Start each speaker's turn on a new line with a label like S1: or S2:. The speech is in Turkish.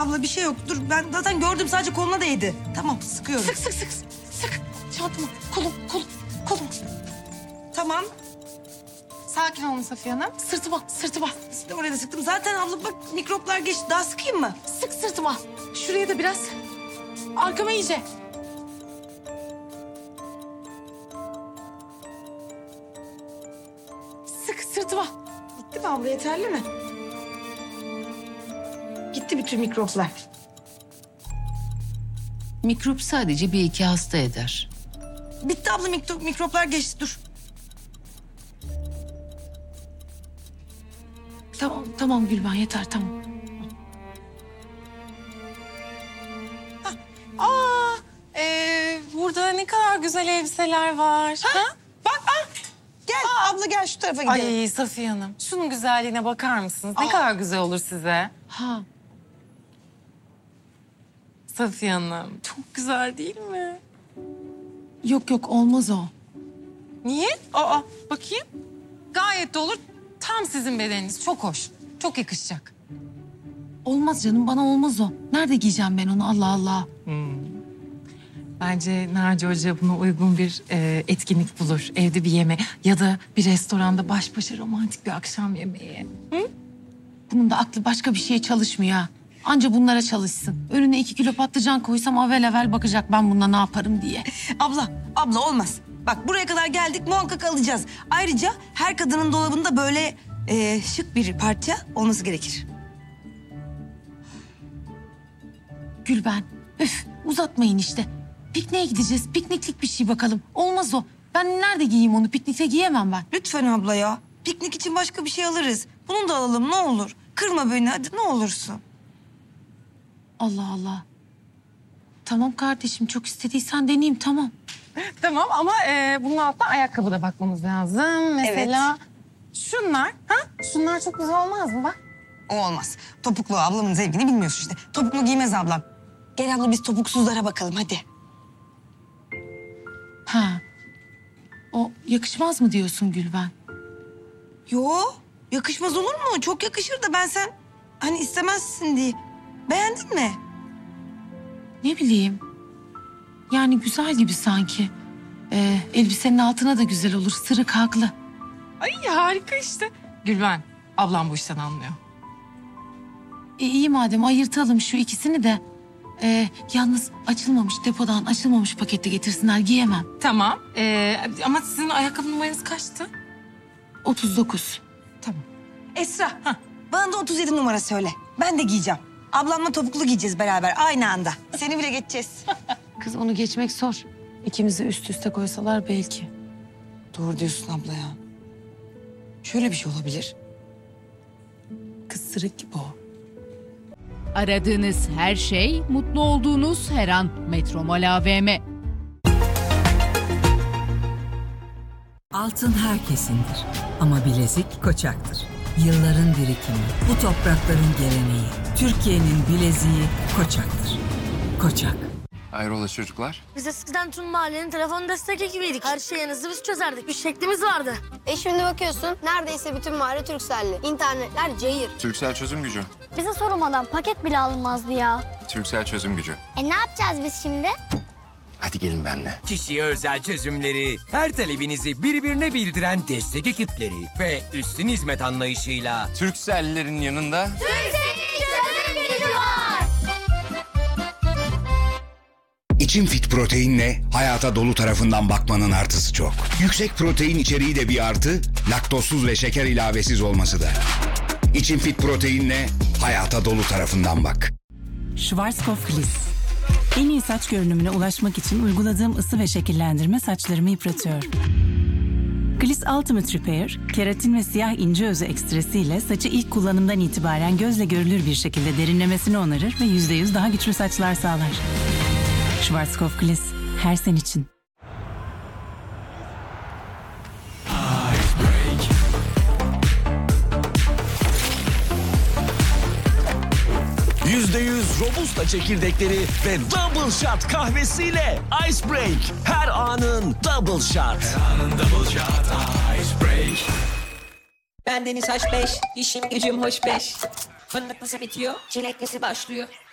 S1: abla bir şey yok. Dur ben zaten gördüm sadece koluna değdi. Tamam sıkıyorum.
S2: Sık. Çantamı, kolum.
S1: Tamam.
S2: Sakin olun Safiye Hanım. Sırtıma.
S1: İşte oraya da sıktım. Zaten abla bak mikroplar geçti. Daha sıkayım mı?
S2: Sık sırtıma. Şuraya da biraz. Arkama iyice. Sık sırtıma.
S1: Gitti mi abla yeterli mi? Gitti bütün mikroplar.
S3: Mikrop sadece bir iki hasta eder.
S1: Bitti abla mikroplar geçti dur.
S2: Tamam Gülben yeter tamam. Burada ne kadar güzel elbiseler var. Ha?
S1: Bak gel abla gel şu tarafa gidelim.
S2: Ay Safiye Hanım, şunun güzelliğine bakar mısınız? Ne kadar güzel olur size. Ha. Safiye Hanım, çok güzel değil mi? Yok olmaz o. Niye? Bakayım. Gayet de olur. Tam sizin bedeniniz. Çok hoş. Çok yakışacak.
S4: Olmaz canım, bana olmaz o. Nerede giyeceğim ben onu, Allah Allah.
S2: Bence Naci Hoca buna uygun bir etkinlik bulur. Evde bir yeme ya da bir restoranda baş başa romantik bir akşam yemeği.
S4: Bunun da aklı başka bir şeye çalışmıyor ha. Anca bunlara çalışsın. Önüne 2 kilo patlıcan koysam avel bakacak ben bununla ne yaparım diye.
S1: Abla olmaz. Bak buraya kadar geldik muhakkak alacağız. Ayrıca her kadının dolabında böyle şık bir parça olması gerekir.
S4: Gülben, uzatmayın işte. Pikniğe gideceğiz, pikniklik bir şey bakalım. Olmaz o. Ben nerede giyeyim onu? Piknikte giyemem ben.
S1: Lütfen abla ya. Piknik için başka bir şey alırız. Bunu da alalım ne olur. Kırma beni hadi ne olursun.
S4: Allah Allah. Tamam kardeşim, çok istediysen deneyeyim, tamam.
S2: Tamam ama bunun altına ayakkabı da bakmamız lazım. Mesela şunlar. Şunlar çok güzel olmaz mı bak?
S1: O olmaz. Topuklu ablamın zevkini bilmiyorsun işte. Topuklu giymez ablam. Gel abla biz topuksuzlara bakalım hadi.
S4: Ha. O yakışmaz mı diyorsun Gülben?
S1: Yo yakışmaz olur mu? Çok yakışır da ben sen hani istemezsin diye. Beğendin mi?
S4: Ne bileyim. Yani güzel gibi sanki. Elbisenin altına da güzel olur. Sırık haklı.
S2: Ay harika işte. Gülben, ablam bu işten anlıyor.
S4: İyi madem ayırtalım şu ikisini de. Yalnız depodan açılmamış pakette getirsinler, giyemem.
S2: Tamam. Ama sizin ayakkabı numaranız kaçtı?
S4: 39.
S2: Tamam.
S1: Esra bana da 37 numara söyle. Ben de giyeceğim. Ablamla topuklu giyeceğiz beraber aynı anda. Seni bile geçeceğiz.
S4: Kız onu geçmek zor. İkimizi üst üste koysalar belki.
S1: Doğru diyorsun abla ya. Şöyle bir şey olabilir.
S4: Kız sırık gibi o.
S5: Aradığınız her şey, mutlu olduğunuz her an. Metromol AVM.
S6: Altın herkesindir ama bilezik Koçak'tır. Yılların birikimi, bu toprakların geleneği. Türkiye'nin bileziği Koçak'tır. Koçak.
S7: Hayrola çocuklar?
S8: Biz eskiden tüm mahallenin telefon destek ekibiydik. Her şeyi en hızlı biz çözerdik. Bir şeklimiz vardı.
S9: Şimdi bakıyorsun neredeyse bütün mahalle Turkcell'li. İnternetler cayır.
S7: Türksel çözüm gücü.
S8: Bize sorulmadan paket bile alınmazdı ya.
S7: Türksel çözüm gücü.
S8: Ne yapacağız biz şimdi?
S7: Hadi gelin benimle.
S10: Kişiye özel çözümleri, her talebinizi birbirine bildiren destek ekipleri ve üstün hizmet anlayışıyla
S7: Türksellilerin yanında
S11: İçim Fit Protein'le hayata dolu tarafından bakmanın artısı çok. Yüksek protein içeriği de bir artı, laktozsuz ve şeker ilavesiz olması da. İçim Fit Protein'le hayata dolu tarafından bak.
S12: Schwarzkopf Gliss. En iyi saç görünümüne ulaşmak için uyguladığım ısı ve şekillendirme saçlarımı yıpratıyor. Gliss Ultimate Repair, keratin ve siyah ince özü ekstresiyle saçı ilk kullanımdan itibaren gözle görülür bir şekilde derinlemesine onarır ve %100 daha güçlü saçlar sağlar. Schwarzkopf Gliss, her sen için.
S10: %100 Robusta çekirdekleri ve Double Shot kahvesiyle Ice Break. Her anın Double Shot. Her anın Double Shot Ice Break.
S13: Bendeniz H5, işim gücüm hoş beş. Fındıklısı bitiyor, çileklisi başlıyor.